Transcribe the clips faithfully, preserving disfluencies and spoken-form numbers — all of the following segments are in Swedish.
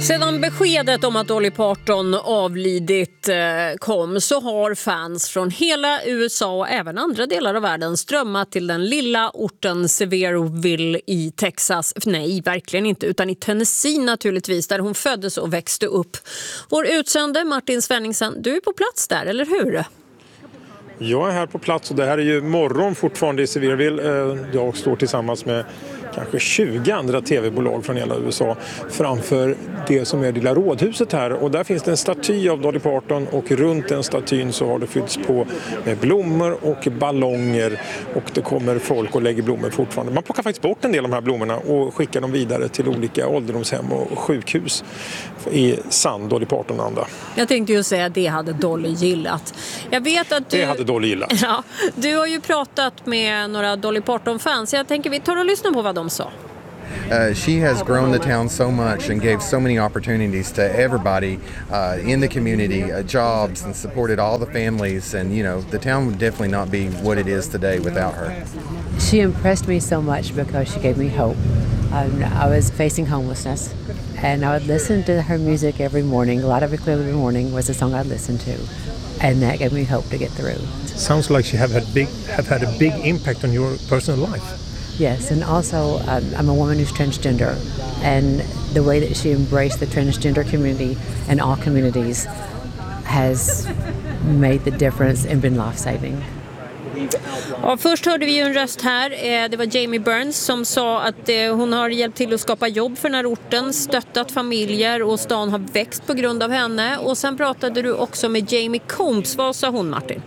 Sedan beskedet om att Dolly Parton avlidit kom så har fans från hela U S A och även andra delar av världen strömmat till den lilla orten Sevierville i Texas. Nej, verkligen inte, utan i Tennessee naturligtvis, där hon föddes och växte upp. Vår utsände Martin Svenningsen, du är på plats där, eller hur? Jag är här på plats och det här är ju morgon fortfarande i Sevierville. Jag står tillsammans med kanske tjugo andra tv-bolag från hela U S A framför det som är lilla rådhuset här. Och där finns det en staty av Dolly Parton och runt den statyn så har det fyllts på med blommor och ballonger. Och det kommer folk och lägger blommor fortfarande. Man plockar faktiskt bort en del av de här blommorna och skickar dem vidare till olika ålderdomshem och sjukhus i sann Dolly Parton-anda. Jag tänkte ju säga att det hade Dolly gillat. Jag vet att du... Det hade Dolly gillat. Ja, du har ju pratat med några Dolly Parton-fans. Jag tänker vi tar och lyssnar på vad de sa. Uh, she has grown the town so much and gave so many opportunities to everybody uh, in the community, uh, jobs, and supported all the families. And, you know, the town would definitely not be what it is today without her. She impressed me so much because she gave me hope. Um, I was facing homelessness, and I would listen to her music every morning. A lot of it clearly every morning was a song I'd listen to, and that gave me hope to get through. Sounds like she have had big have had a big impact on your personal life. Yes, and also um, I'm a woman who's transgender, and the way that she embraced the transgender community and all communities has made the difference and been life-saving. Ja, först hörde vi ju en röst här. Det var Jamie Burns som sa att hon har hjälpt till att skapa jobb för den här orten, stöttat familjer och stan har växt på grund av henne. Och sen pratade du också med Jamie Combs. Vad sa hon, Martin?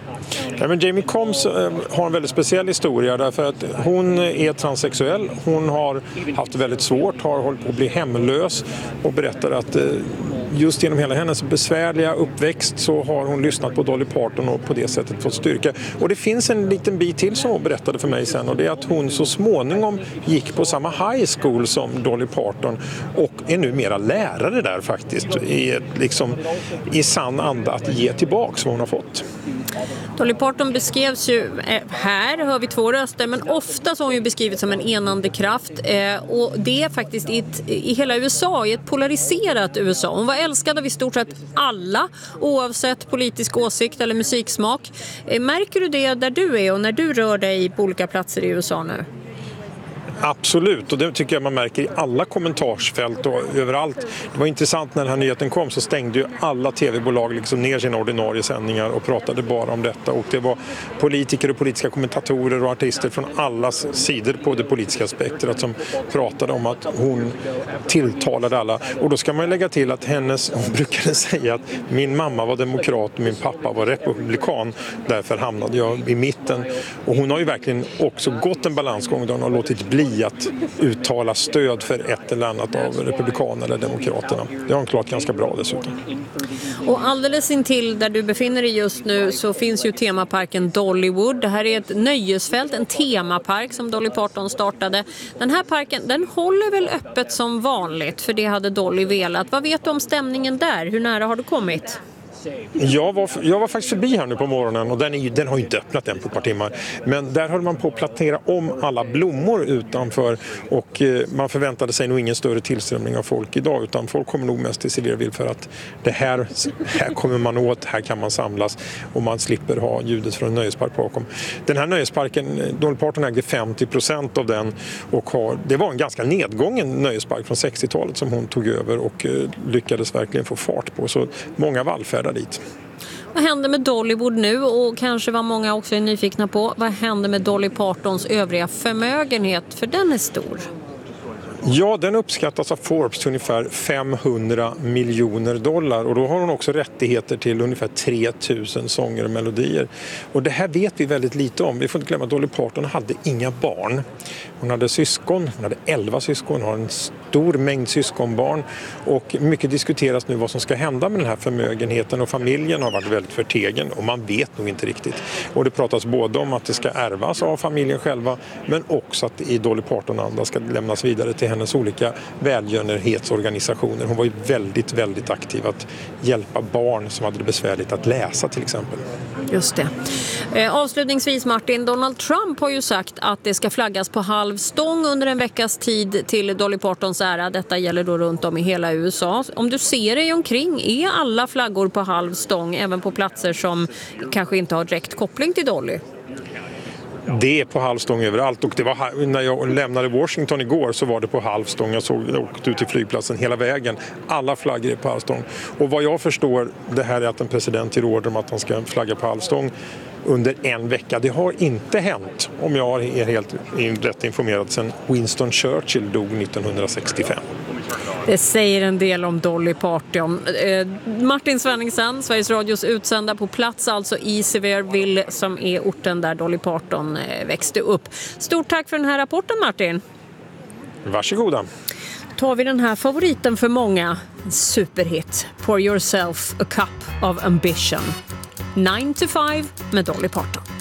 Ja, men Jamie Combs eh, har en väldigt speciell historia därför att hon är transsexuell. Hon har haft väldigt svårt, har hållit på att bli hemlös och berättar att eh, just genom hela hennes besvärliga uppväxt så har hon lyssnat på Dolly Parton och på det sättet fått styrka. Och det finns en liten bit till som hon berättade för mig sen och det är att hon så småningom gick på samma high school som Dolly Parton och är numera lärare där faktiskt i, liksom, i sann anda att ge tillbaks vad hon har fått. Dolly Parton beskrevs ju, här hör vi två röster, men ofta så har hon ju beskrivits som en enande kraft och det är faktiskt i, ett, i hela U S A, i ett polariserat U S A. Hon var älskad av i stort sett alla, oavsett politisk åsikt eller musiksmak. Märker du det där du är och när du rör dig på olika platser i U S A nu? Absolut, och det tycker jag man märker i alla kommentarsfält och överallt. Det var intressant när den här nyheten kom så stängde ju alla tv-bolag liksom ner sina ordinarie sändningar och pratade bara om detta. Och det var politiker och politiska kommentatorer och artister från alla sidor på det politiska spektrat som pratade om att hon tilltalade alla. Och då ska man lägga till att hennes, hon brukade säga att min mamma var demokrat och min pappa var republikan. Därför hamnade jag i mitten. Och hon har ju verkligen också gått en balansgång där hon har låtit bli att uttala stöd för ett eller annat av republikanerna eller demokraterna. Det har hon klart ganska bra dessutom. Och alldeles intill där du befinner dig just nu så finns ju temaparken Dollywood. Det här är ett nöjesfält, en temapark som Dolly Parton startade. Den här parken, den håller väl öppet som vanligt för det hade Dolly velat. Vad vet du om stämningen där? Hur nära har du kommit? Jag var, jag var faktiskt förbi här nu på morgonen och den, är ju, den har ju inte öppnat än på ett par timmar. Men där höll man på att plantera om alla blommor utanför och eh, man förväntade sig nog ingen större tillströmning av folk idag utan folk kommer nog mest till Sevierville för att det här, här kommer man åt, här kan man samlas och man slipper ha ljudet från en nöjespark bakom. Den här nöjesparken, Dolly Parton ägde femtio procent av den och har, det var en ganska nedgången nöjespark från sextiotalet som hon tog över och eh, lyckades verkligen få fart på så många vallfärdar dit. Vad händer med Dollywood nu och kanske vad många också är nyfikna på, vad händer med Dolly Partons övriga förmögenhet för den är stor? Ja, den uppskattas av Forbes till ungefär femhundra miljoner dollar och då har hon också rättigheter till ungefär tre tusen sånger och melodier. Och det här vet vi väldigt lite om. Vi får inte glömma att Dolly Parton hade inga barn. Hon hade syskon, hon hade elva syskon, hon har en stor mängd syskonbarn och mycket diskuteras nu vad som ska hända med den här förmögenheten och familjen har varit väldigt förtegen och man vet nog inte riktigt. Och det pratas både om att det ska ärvas av familjen själva men också att i Dolly Parton-anda ska lämnas vidare till hennes olika välgörenhetsorganisationer. Hon var ju väldigt, väldigt aktiv att hjälpa barn som hade det besvärligt att läsa till exempel. Just det. Eh, avslutningsvis Martin, Donald Trump har ju sagt att det ska flaggas på halv stång under en veckas tid till Dolly Partons Partons ära. Detta gäller då runt om i hela U S A. Om du ser dig omkring, är alla flaggor på halv stång även på platser som kanske inte har direkt koppling till Dolly? Det är på halvstång överallt, och det var, när jag lämnade Washington igår så var det på halvstång. Jag såg, jag åkte ut till flygplatsen hela vägen. Alla flaggor är på halvstång. Och vad jag förstår, det här är att en president ger order om att han ska flagga på halvstång under en vecka. Det har inte hänt, om jag är helt rätt informerad, sedan Winston Churchill dog nittonhundrasextiofem. Det säger en del om Dolly Parton. Eh, Martin Svenningsson, Sveriges Radios utsända på plats, alltså i Sevierville, som är orten där Dolly Parton eh, växte upp. Stort tack för den här rapporten, Martin. Varsågoda. Tar vi den här favoriten för många, superhit, Pour Yourself a Cup of Ambition. nine to five med Dolly Parton.